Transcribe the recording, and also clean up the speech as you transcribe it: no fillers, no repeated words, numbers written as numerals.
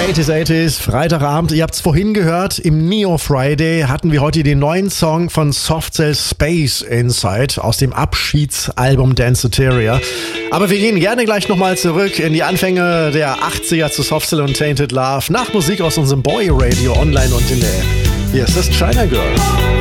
80s, Freitagabend, ihr habt es vorhin gehört, im Neo Friday hatten wir heute den neuen Song von Soft Cell, Space Inside aus dem Abschiedsalbum Danceteria. Aber wir gehen gerne gleich nochmal zurück in die Anfänge der 80er zu Soft Cell und Tainted Love nach Musik aus unserem Boy Radio online und in der Hier ist das China Girl.